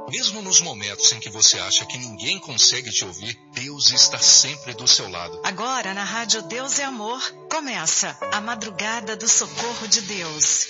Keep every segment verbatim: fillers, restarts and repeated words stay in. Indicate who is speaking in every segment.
Speaker 1: Mesmo nos momentos em que você acha que ninguém consegue te ouvir, Deus está sempre do seu lado.
Speaker 2: Agora, na Rádio Deus é Amor, começa a Madrugada do Socorro de Deus.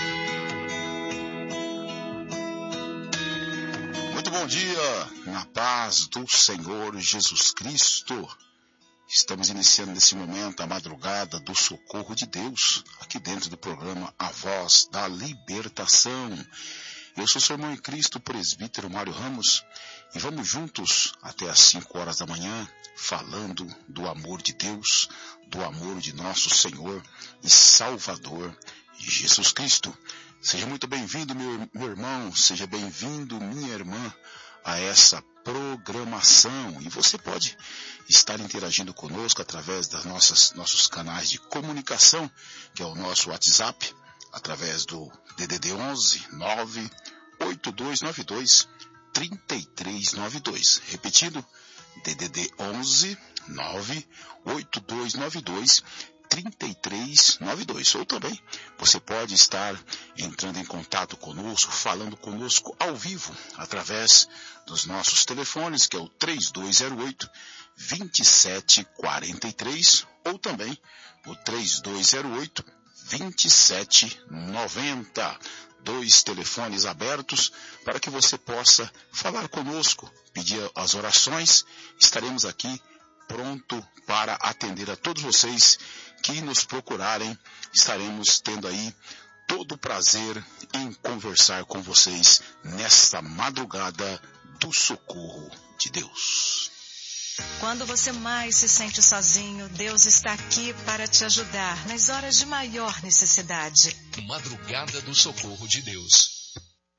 Speaker 3: Muito bom dia, na paz do Senhor Jesus Cristo. Estamos iniciando nesse momento a Madrugada do Socorro de Deus, aqui dentro do programa A Voz da Libertação. Eu sou seu irmão em Cristo, presbítero Mário Ramos, e vamos juntos até às cinco horas da manhã, falando do amor de Deus, do amor de nosso Senhor e Salvador Jesus Cristo. Seja muito bem-vindo, meu, meu irmão, seja bem-vindo, minha irmã, a essa programação. E você pode estar interagindo conosco através das nossas nossos canais de comunicação, que é o nosso WhatsApp, através do D D D onze nove oito dois nove dois três três nove dois. Repetindo, D D D onze nove oito dois nove dois três três nove dois. Ou também você pode estar entrando em contato conosco, falando conosco ao vivo, através dos nossos telefones, que é o três dois zero oito dois sete quatro três, ou também o três dois zero oito vinte e sete noventa. Dois telefones abertos para que você possa falar conosco, pedir as orações. Estaremos aqui pronto para atender a todos vocês que nos procurarem. Estaremos tendo aí todo o prazer em conversar com vocês nesta madrugada do socorro de Deus.
Speaker 2: Quando você mais se sente sozinho, Deus está aqui para te ajudar nas horas de maior necessidade.
Speaker 1: Madrugada do Socorro de Deus.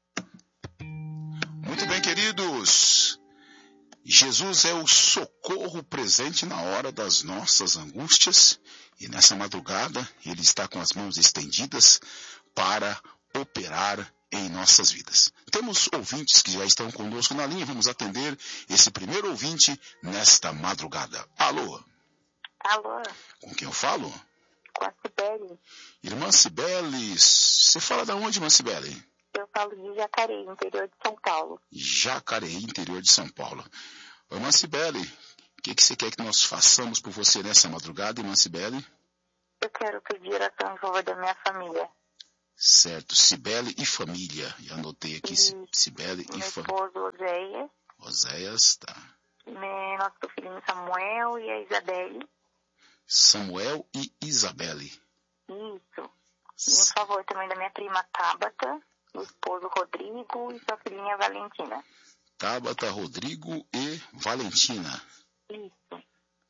Speaker 3: Muito bem, queridos. Jesus é o socorro presente na hora das nossas angústias, e nessa madrugada Ele está com as mãos estendidas para operar em nossas vidas. Temos ouvintes que já estão conosco na linha. Vamos atender esse primeiro ouvinte nesta madrugada. Alô?
Speaker 4: Alô?
Speaker 3: Com quem eu falo?
Speaker 4: Com a Cibele.
Speaker 3: Irmã Cibele, você fala de onde, irmã Cibele?
Speaker 4: Eu falo de Jacareí, interior de São Paulo.
Speaker 3: Jacareí, interior de São Paulo. Ô, irmã Cibele, o que, que você quer que nós façamos por você nessa madrugada, irmã Cibele?
Speaker 4: Eu quero pedir oração em favor da minha família.
Speaker 3: Certo, Cibele e família. Já anotei aqui,
Speaker 4: e
Speaker 3: Cibele e família.
Speaker 4: Meu esposo Oséias.
Speaker 3: Oséias, tá.
Speaker 4: Meu, nosso filhinho Samuel e a Isabelle.
Speaker 3: Samuel e Isabelle.
Speaker 4: Isso. E em favor também da minha prima Tabata, o esposo Rodrigo e sua filhinha Valentina. Tabata,
Speaker 3: Rodrigo e Valentina.
Speaker 4: Isso.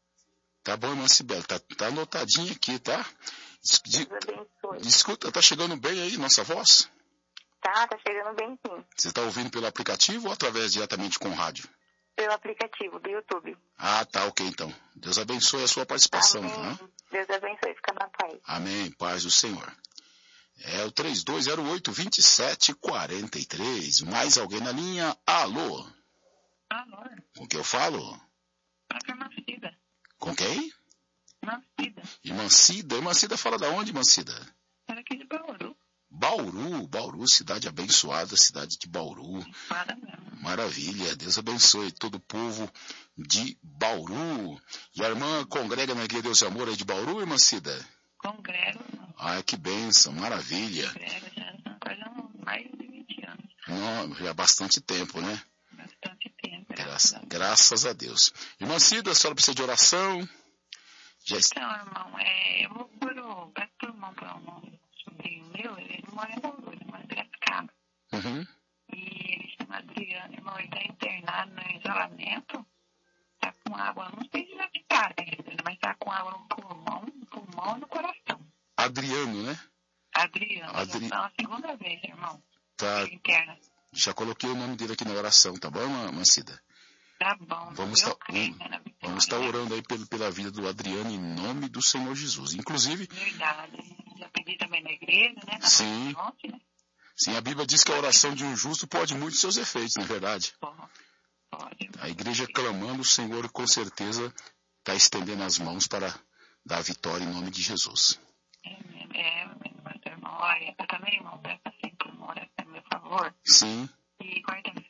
Speaker 3: Tá bom, irmã Cibele, tá, tá anotadinho aqui, tá?
Speaker 4: Deus abençoe.
Speaker 3: Escuta, tá chegando bem aí nossa voz?
Speaker 4: Tá, tá chegando bem sim.
Speaker 3: Você tá ouvindo pelo aplicativo ou através diretamente com o rádio?
Speaker 4: Pelo aplicativo do YouTube.
Speaker 3: Ah, tá, ok então. Deus abençoe a sua participação.
Speaker 4: Amém.
Speaker 3: Né?
Speaker 4: Deus abençoe, fica na paz.
Speaker 3: Amém, paz do Senhor. É o três dois zero oito vinte e sete quarenta e três. Mais alguém na linha? Alô?
Speaker 5: Alô?
Speaker 3: Com quem eu falo?
Speaker 5: Com a Cida.
Speaker 3: Com quem?
Speaker 5: Mancida.
Speaker 3: Irmã Cida. Irmã Cida fala da onde, irmã Cida?
Speaker 5: Fala aqui de Bauru.
Speaker 3: Bauru, Bauru, cidade abençoada, cidade de Bauru.
Speaker 5: Fala mesmo.
Speaker 3: Maravilha, Deus abençoe todo o povo de Bauru. E a irmã congrega na Igreja Deus e Amor aí de Bauru, irmã Cida?
Speaker 5: Congrego.
Speaker 3: Ah, que bênção, maravilha.
Speaker 5: Congrego já são quase mais de vinte anos.
Speaker 3: Não, já há bastante tempo, né?
Speaker 5: Bastante tempo.
Speaker 3: Graças, graças a Deus. Irmã Cida, a senhora precisa de oração? Já está...
Speaker 5: Então, irmão, é, eu vou por o... Peço por irmão para um sobrinho meu, ele não mora em Bauru, ele mora em Piracicaba.
Speaker 3: Uhum.
Speaker 5: E ele chama Adriano, irmão, ele está internado no isolamento, está com água, não sei se já de cara ainda, mas está com água no pulmão, no pulmão e no coração.
Speaker 3: Adriano, né?
Speaker 5: Adriano,
Speaker 3: Adri...
Speaker 5: já é a segunda vez, irmão.
Speaker 3: Tá.
Speaker 5: Ele interna.
Speaker 3: Já coloquei o nome dele aqui na oração, tá bom, irmã Cida?
Speaker 5: Tá bom.
Speaker 3: Vamos estar tá, um, vamos tá orando aí pelo, pela vida do Adriano em nome do Senhor Jesus. Inclusive...
Speaker 5: Verdade. Já pedi também na igreja, né? Na
Speaker 3: sim.
Speaker 5: Monte, né?
Speaker 3: Sim, a Bíblia diz que a oração de um justo pode muito seus efeitos, não é verdade?
Speaker 5: Pode. Pode.
Speaker 3: A igreja clamando, o Senhor com certeza está estendendo as mãos para dar a vitória em nome de Jesus.
Speaker 5: É, é, meu irmão, olha, eu também, irmão, peço assim por amor, a meu favor.
Speaker 3: Sim.
Speaker 5: E quarta-feira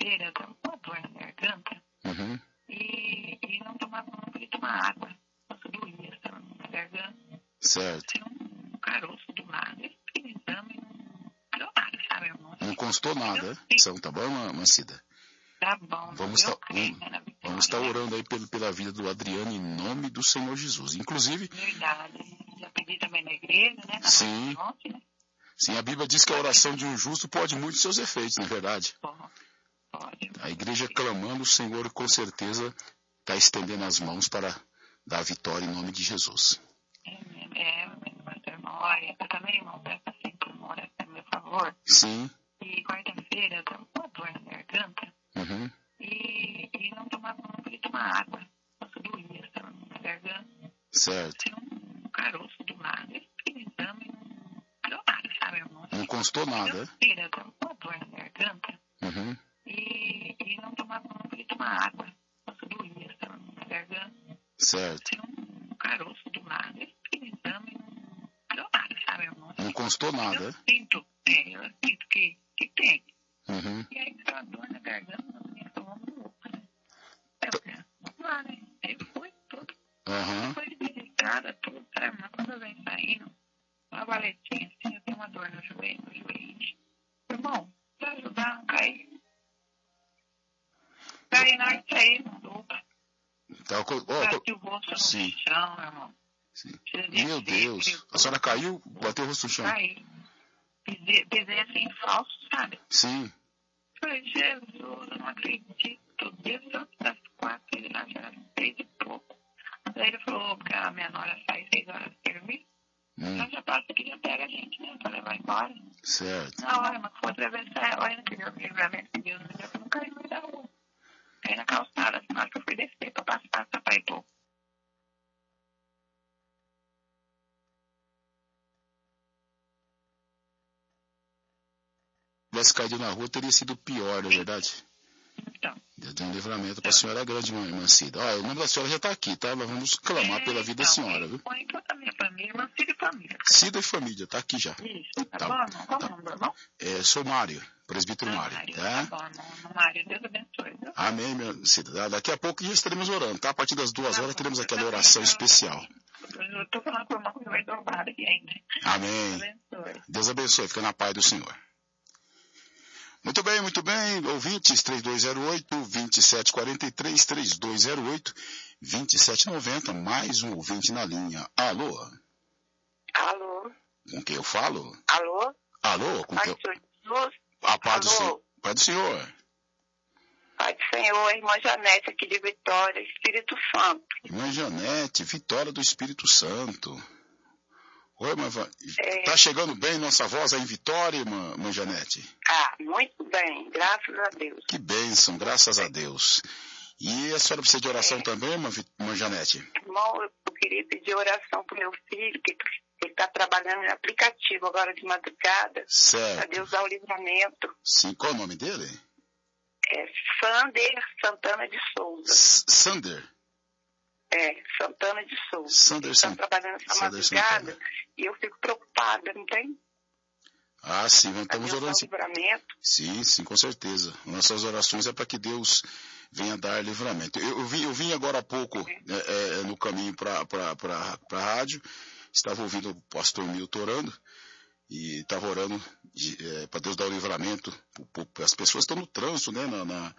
Speaker 5: quarta-feira eu tava com uma dor na garganta.
Speaker 1: Uhum.
Speaker 5: E, e não tomava, não queria tomar água. Nossa, doía, estava na garganta.
Speaker 1: Certo.
Speaker 5: Tinha um caroço do lado. Eu fiquei no exame e não deu nada, sabe, irmão?
Speaker 1: Não constou nada, né? Então, tá bom, Mancida?
Speaker 5: Tá bom.
Speaker 1: Vamos estar tá, um, vamos tá orando aí pela, pela vida do Adriano em nome do Senhor Jesus. Inclusive...
Speaker 5: Verdade. Já pedi também na igreja, né? Na
Speaker 1: sim.
Speaker 5: Ontem, né?
Speaker 1: Sim, a Bíblia diz que a oração de um justo pode muito seus efeitos, não é verdade?
Speaker 5: Pode.
Speaker 1: A igreja clamando, o Senhor com certeza está estendendo as mãos para dar a vitória em nome de Jesus.
Speaker 5: É, é, mas irmão, olha, eu também, irmão, peça sempre uma oração a meu favor.
Speaker 1: Sim.
Speaker 5: E quarta-feira eu tava com uma dor na garganta.
Speaker 1: Uhum.
Speaker 5: E, e não tomava, não queria tomar água. Nossa, doía, estava na garganta.
Speaker 1: Certo.
Speaker 5: Tinha um caroço do lado. Eu fiquei no exame e não deu nada, sabe, irmão?
Speaker 1: Não constou nada, né?
Speaker 5: Quarta-feira eu tava com uma dor na garganta.
Speaker 1: Uhum.
Speaker 5: E, e não tomava, não queria tomar água. Nossa, doía, estava na garganta.
Speaker 1: Certo.
Speaker 5: Tinha um caroço do lado. Eu fiquei no exame e não deu nada, sabe, irmão?
Speaker 1: Não constou nada,
Speaker 5: eu
Speaker 1: né?
Speaker 5: sinto, é, eu sinto que, que tem.
Speaker 1: Uhum.
Speaker 5: E aí, aquela dor na garganta, não me tomando louco, né? Eu falei, vamos lá, né? Aí foi tudo.
Speaker 1: Uhum.
Speaker 5: Foi registrada, tudo, sabe? Mas quando eu venho saindo, uma valetinha assim, eu tenho uma dor no joelho, no joelho. Irmão, pra ajudar, não cair. Cair na hora de sair, não dou.
Speaker 1: Tá, oh,
Speaker 5: Bati o rosto no
Speaker 1: sim.
Speaker 5: chão, irmão.
Speaker 1: Sim. Meu Deus, a senhora caiu, bateu o rosto no chão?
Speaker 5: Caí. Pisei, pisei assim, falso, sabe?
Speaker 1: Sim.
Speaker 5: Falei, Jesus, eu não acredito. Deus antes das quatro, ele lá já era seis e pouco. Daí ele falou, porque a minha nora sai seis horas de serviço.
Speaker 1: Hum.
Speaker 5: Então já passa aqui, já pega a gente, né? Pra levar embora.
Speaker 1: Certo.
Speaker 5: Na hora, mas foi atravessar, olha naquele livramento que Deus me deu, eu não caí no meio da rua. Caí na calçada, assim, na hora que eu fui descer pra passar, sapaitou.
Speaker 1: Se tivesse caído na rua, teria sido pior, não é verdade?
Speaker 5: Então.
Speaker 1: Deus deu um livramento para a senhora grande, Mancida. Olha, o nome da senhora já está aqui, tá? Nós vamos clamar
Speaker 5: é,
Speaker 1: pela vida
Speaker 5: então,
Speaker 1: da senhora, viu?
Speaker 5: Põe toda a minha família, meu filho e família.
Speaker 1: Cida e família, tá aqui já.
Speaker 5: Isso, tá,
Speaker 1: tá
Speaker 5: bom, irmão? Qual o nome, irmão?
Speaker 1: É, sou Mário, presbítero
Speaker 5: ah,
Speaker 1: Mário,
Speaker 5: Mário,
Speaker 1: tá?
Speaker 5: Tá bom, irmão. Mário, Deus abençoe, viu?
Speaker 1: Amém, minha Cida. Daqui a pouco já estaremos orando, tá? A partir das duas
Speaker 5: tá
Speaker 1: horas
Speaker 5: bom,
Speaker 1: teremos aquela
Speaker 5: também,
Speaker 1: oração
Speaker 5: eu,
Speaker 1: especial.
Speaker 5: Eu tô falando com o irmão que vai dobrar aqui ainda.
Speaker 1: Amém.
Speaker 5: Deus abençoe.
Speaker 1: Deus abençoe, fica na paz do Senhor. Muito bem, muito bem, ouvintes, três dois zero oito, dois sete quatro três, três dois zero oito, dois sete nove zero, mais um ouvinte na linha. Alô?
Speaker 4: Alô?
Speaker 1: Com quem eu falo?
Speaker 4: Alô?
Speaker 1: Alô? Com
Speaker 4: Pai
Speaker 1: quem eu...
Speaker 4: do Jesus?
Speaker 1: A paz do
Speaker 4: Alô?
Speaker 1: Senhor. Pai do Senhor.
Speaker 4: Pai do Senhor, irmã Janete aqui de Vitória, Espírito Santo.
Speaker 1: Irmã Janete, Vitória do Espírito Santo. Oi, irmã,
Speaker 4: é...
Speaker 1: tá chegando bem nossa voz aí em Vitória, irmã, irmã Janete?
Speaker 4: Ah, muito bem, graças a Deus.
Speaker 1: Que bênção, graças a Deus. E a senhora precisa de oração é... também, irmã, irmã Janete?
Speaker 4: Irmão, eu queria pedir oração pro meu filho, que ele está trabalhando em aplicativo agora de madrugada.
Speaker 1: Certo.
Speaker 4: Para Deus dar o livramento.
Speaker 1: Sim, qual é o nome dele?
Speaker 4: É Sander Santana de Souza.
Speaker 1: S Sander?
Speaker 4: É, Santana de Souza.
Speaker 1: Sander
Speaker 4: Ele está trabalhando essa madrugada e eu fico preocupada, não tem?
Speaker 1: Ah, sim, estamos orando.
Speaker 4: Livramento.
Speaker 1: Sim, sim, com certeza. Nossas orações é para que Deus venha dar livramento. Eu, eu, vim, eu vim agora há pouco é. É, é, no caminho para a rádio, estava ouvindo o pastor Milton orando e estava orando é, para Deus dar o livramento. As pessoas estão no trânsito, né, na, na,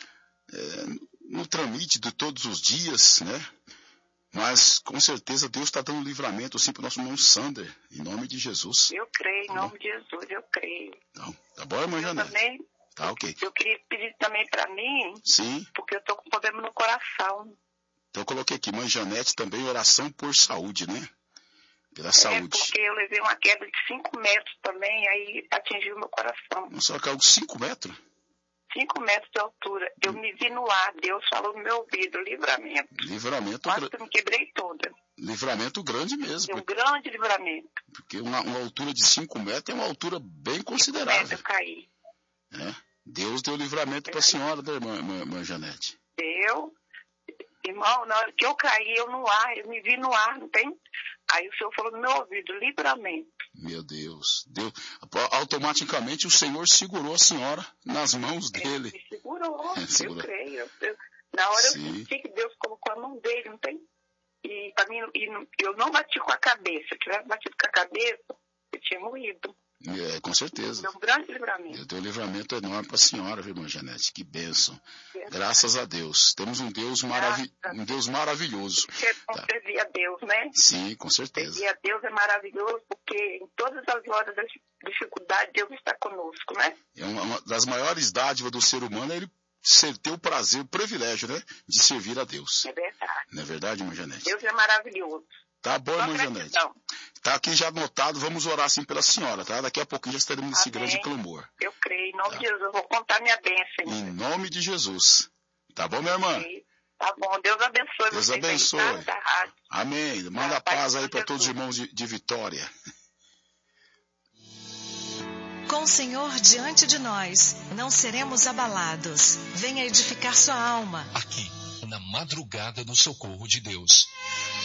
Speaker 1: é, no tramite de todos os dias, né? Mas, com certeza, Deus está dando livramento, assim, para o nosso irmão Sander, em nome de Jesus.
Speaker 4: Eu creio, em
Speaker 1: tá
Speaker 4: nome de Jesus, eu creio.
Speaker 1: Então, tá bom, irmã Janete?
Speaker 4: Também,
Speaker 1: tá, ok.
Speaker 4: Eu queria pedir também para mim,
Speaker 1: sim,
Speaker 4: porque eu estou com problema no coração.
Speaker 1: Então, eu coloquei aqui, irmã Janete, também oração por saúde, né? Pela é, saúde.
Speaker 4: Porque eu levei uma queda de cinco metros também, aí atingiu meu coração.
Speaker 1: Não só caiu cinco metros?
Speaker 4: cinco metros de altura. Eu me vi no ar, Deus falou no meu ouvido, livramento.
Speaker 1: Livramento
Speaker 4: grande. Eu me quebrei toda.
Speaker 1: Livramento grande mesmo.
Speaker 4: Um porque... grande livramento.
Speaker 1: Porque uma, uma altura de cinco metros é uma altura bem considerável.
Speaker 4: cinco metros eu caí.
Speaker 1: É. Deus deu livramento para a senhora, da irmã, irmã, irmã Janete.
Speaker 4: Deu. Irmão, na hora que eu caí, eu no ar, eu me vi no ar, não tem? Aí o Senhor falou no meu ouvido, livramento.
Speaker 1: Meu Deus, Deus, automaticamente o Senhor segurou a senhora nas mãos dele.
Speaker 5: Ele segurou,
Speaker 1: é, segurou.
Speaker 5: eu creio. Eu, eu, na hora
Speaker 1: Sim.
Speaker 5: eu senti que Deus colocou a mão dele, não tem? E para mim, e não, eu não bati com a cabeça. Se eu tivesse batido com a cabeça, eu tinha morrido.
Speaker 1: É, com certeza.
Speaker 5: Deu um grande livramento.
Speaker 1: Deu um livramento enorme para a senhora, viu, irmã Janete? Que bênção. É. Graças a Deus. Temos um Deus, maravi um Deus maravilhoso.
Speaker 5: É bom tá. servir a Deus, né?
Speaker 1: Sim, com certeza.
Speaker 5: Servir a Deus é maravilhoso, porque em todas as horas da dificuldade, Deus está conosco, né?
Speaker 1: É uma, uma das maiores dádivas do ser humano é ele ser, ter o prazer, o privilégio, né? De servir a Deus.
Speaker 5: É verdade.
Speaker 1: Não é verdade, irmã Janete?
Speaker 5: Deus é maravilhoso.
Speaker 1: Tá bom, irmã Janete. Tá aqui já anotado, vamos orar assim pela senhora, tá? Daqui a pouquinho já estaremos nesse
Speaker 5: Amém.
Speaker 1: grande clamor.
Speaker 5: Eu creio, em nome
Speaker 1: tá.
Speaker 5: de Jesus, eu vou contar minha bênção.
Speaker 1: Em nome de Jesus. Tá bom, minha irmã?
Speaker 5: Tá bom, Deus abençoe
Speaker 1: Deus
Speaker 5: vocês
Speaker 1: abençoe.
Speaker 5: Aí, tá? Da rádio.
Speaker 1: Amém. Manda tá, paz aí para todos os irmãos de, de Vitória.
Speaker 2: Com o Senhor diante de nós, não seremos abalados. Venha edificar sua alma.
Speaker 3: Aqui, na madrugada do socorro de Deus.